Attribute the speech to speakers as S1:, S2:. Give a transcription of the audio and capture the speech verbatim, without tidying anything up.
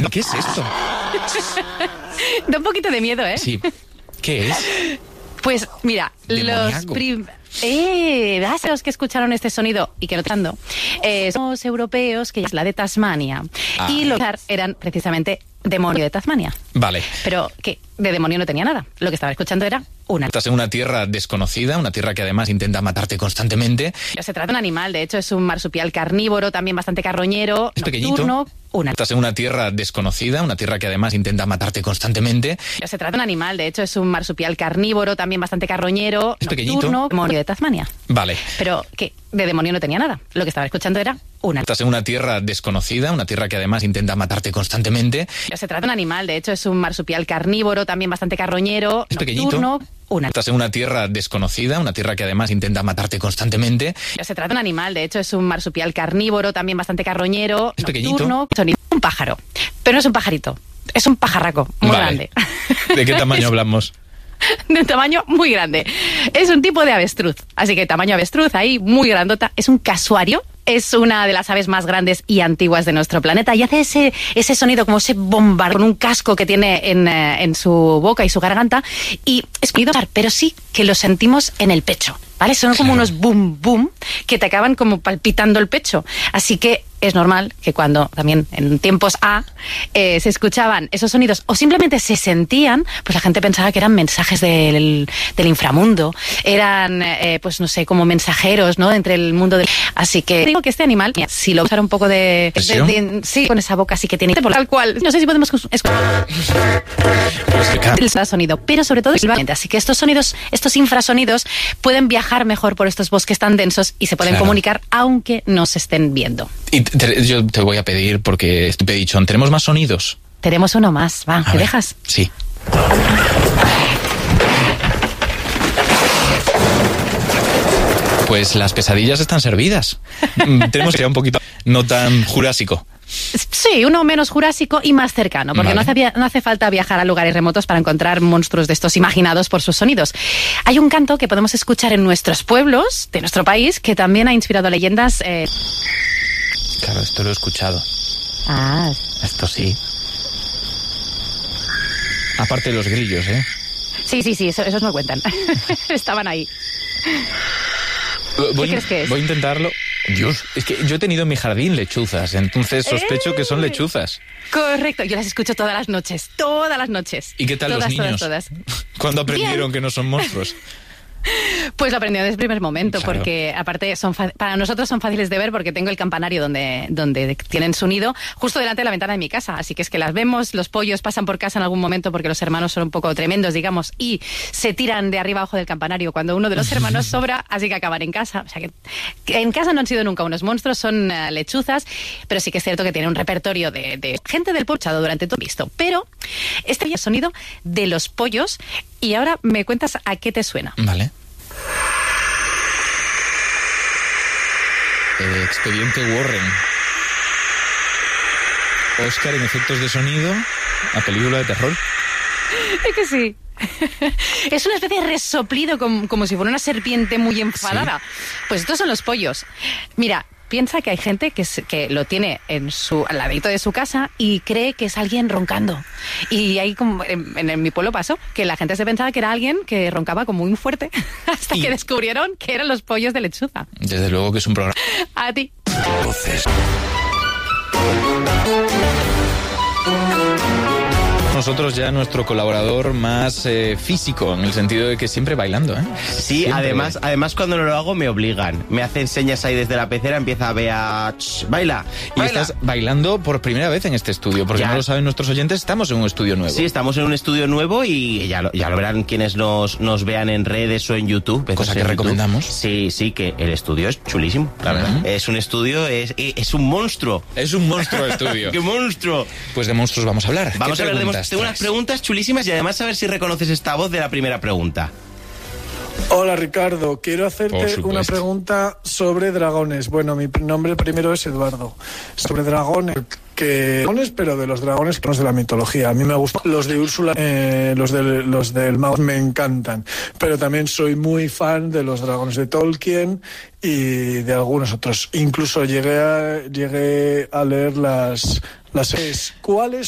S1: ¿Qué es esto?
S2: Da un poquito de miedo, ¿eh?
S1: Sí. ¿Qué es?
S2: Pues mira,
S1: Demoníaco.
S2: los prim- eh, ¿vas? Los que escucharon este sonido y que no tanto, eh, somos europeos, que es la de Tasmania.
S1: Ah.
S2: Y los eran precisamente demonio de Tasmania.
S1: Vale.
S2: Pero que de demonio no tenía nada. Lo que estaba escuchando era una...
S1: Estás en una tierra desconocida, una tierra que además intenta matarte constantemente.
S2: Se trata de un animal, de hecho es un marsupial carnívoro, también bastante carroñero,
S1: Es pequeñito.
S2: nocturno. Una...
S1: Estás en una tierra desconocida, una tierra que además intenta matarte constantemente.
S2: Se trata de un animal, de hecho es un marsupial carnívoro, también bastante carroñero,
S1: Es pequeñito.
S2: nocturno, demonio de Tasmania.
S1: Vale.
S2: Pero que de demonio no tenía nada. Lo que estaba escuchando era una...
S1: Estás en una tierra desconocida, una tierra que además intenta matarte constantemente.
S2: Se trata de un animal, de hecho es un marsupial carnívoro, también bastante carroñero,
S1: Es pequeñito.
S2: nocturno. Una...
S1: Estás en una tierra desconocida, una tierra que además intenta matarte constantemente.
S2: Se trata de un animal, de hecho es un marsupial carnívoro, también bastante carroñero,
S1: Es pequeñito.
S2: nocturno. Sonido. Un pájaro. Pero no es un pajarito, es un pajarraco muy
S1: Vale.
S2: grande.
S1: ¿De qué tamaño hablamos?
S2: De un tamaño muy grande. Es un tipo de avestruz, así que tamaño avestruz ahí, muy grandota. Es un casuario. Es una de las aves más grandes y antiguas de nuestro planeta y hace ese, ese sonido como ese bombardeo con un casco que tiene en, eh, en su boca y su garganta y es sonido, pero sí que lo sentimos en el pecho, ¿vale? Son como unos boom boom que te acaban como palpitando el pecho. Así que es normal que cuando también en tiempos A eh, se escuchaban esos sonidos o simplemente se sentían, pues la gente pensaba que eran mensajes del, del inframundo, eran, eh, pues no sé, como mensajeros, ¿no? Entre el mundo del... Así que digo que este animal, si lo usara un poco de, de, de... Sí, con esa boca así que tiene, tal cual. No sé si podemos escuchar el sonido, pero sobre todo silbante. Así que estos sonidos, estos infrasonidos pueden viajar mejor por estos bosques tan densos y se pueden
S1: Claro.
S2: comunicar aunque no se estén viendo.
S1: Y te- yo te voy a pedir, porque estoy pedichón, ¿tenemos más sonidos?
S2: Tenemos uno más, va,
S1: A
S2: ¿me
S1: ver.
S2: dejas?
S1: Sí. Pues las pesadillas están servidas. Mm, Tenemos que ser un poquito no tan jurásico.
S2: Sí, uno menos jurásico y más cercano, porque
S1: Vale.
S2: no, hace, via- no hace falta viajar a lugares remotos para encontrar monstruos de estos imaginados por sus sonidos. Hay un canto que podemos escuchar en nuestros pueblos de nuestro país que también ha inspirado leyendas. Eh...
S1: Claro, esto lo he escuchado.
S2: Ah,
S1: Esto sí. Aparte de los grillos, ¿eh?
S2: sí, sí, sí, eso- esos no cuentan. Estaban ahí.
S1: Voy,
S2: crees que es?
S1: Voy a intentarlo. Dios, es que yo he tenido en mi jardín lechuzas, entonces sospecho que son lechuzas.
S2: Correcto, yo las escucho todas las noches, todas las noches.
S1: ¿Y qué tal
S2: todas,
S1: los niños?
S2: Todas, todas.
S1: ¿Cuándo aprendieron
S2: Bien.
S1: que no son monstruos?
S2: Pues lo aprendí desde el primer momento,
S1: Claro.
S2: porque aparte son fa- para nosotros son fáciles de ver porque tengo el campanario donde, donde tienen su nido justo delante de la ventana de mi casa, así que es que las vemos, los pollos pasan por casa en algún momento porque los hermanos son un poco tremendos, digamos, y se tiran de arriba abajo del campanario cuando uno de los hermanos sobra, así que acaban en casa. O sea que, que en casa no han sido nunca unos monstruos, son uh, lechuzas, pero sí que es cierto que tiene un repertorio de, de gente del pochado durante todo visto. Pero este es el sonido de los pollos y ahora me cuentas a qué te suena.
S1: Vale. Eh, Expediente Warren. Oscar en efectos de sonido. La película de terror.
S2: Es que sí. Es una especie de resoplido como, como si fuera una serpiente muy enfadada. Pues estos son los pollos. Mira, piensa que hay gente que, se- que lo tiene en su, al ladito de su casa y cree que es alguien roncando. Y ahí como en, en, en mi pueblo pasó que la gente se pensaba que era alguien que roncaba como muy fuerte hasta
S1: Y-
S2: que descubrieron que eran los pollos de lechuza.
S1: Desde luego que es un programa.
S2: A ti.
S3: Voces.
S1: Nosotros ya nuestro colaborador más eh, físico, en el sentido de que siempre bailando, ¿eh?
S4: Sí,
S1: Siempre.
S4: además, además cuando no lo hago me obligan. Me hacen señas ahí desde la pecera, empieza a ver a... "Ch, baila,
S1: Y
S4: baila".
S1: estás bailando por primera vez en este estudio, porque
S4: Ya.
S1: no lo saben nuestros oyentes, estamos en un estudio nuevo.
S4: Sí, estamos en un estudio nuevo y ya lo, ya lo verán quienes nos, nos vean en redes o en YouTube. veces
S1: Cosa que
S4: en YouTube.
S1: recomendamos.
S4: Sí, sí, que el estudio es chulísimo, la verdad.
S1: Ujú.
S4: Es un estudio, es, es un monstruo.
S1: Es un monstruo de estudio.
S4: ¡Qué monstruo!
S1: Pues de monstruos vamos a hablar.
S4: Vamos
S1: ¿Qué
S4: a hablar de
S1: preguntas
S4: monstruos. Tengo unas
S1: traes?
S4: preguntas chulísimas y además a ver si reconoces esta voz de la primera pregunta.
S5: Hola Ricardo, quiero
S1: Por
S5: hacerte
S1: supuesto.
S5: una pregunta sobre dragones. Bueno, mi pr- nombre primero es Eduardo. Sobre dragones, que dragones, pero de los dragones que no es de la mitología. A mí me gustan los de Úrsula, eh, los, de, los del Mago me encantan. Pero también soy muy fan de los dragones de Tolkien y de algunos otros. Incluso llegué a, llegué a leer las las. ¿Cuáles